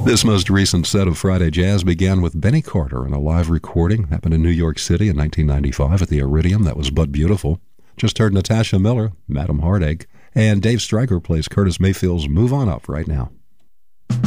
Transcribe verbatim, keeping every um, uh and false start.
This most recent set of Friday Jazz began with Benny Carter and a live recording. Happened in New York City in nineteen ninety-five at the Iridium. That was But Beautiful. Just heard Natasha Miller, Madam Heartache, and Dave Stryker plays Curtis Mayfield's Move On Up right now.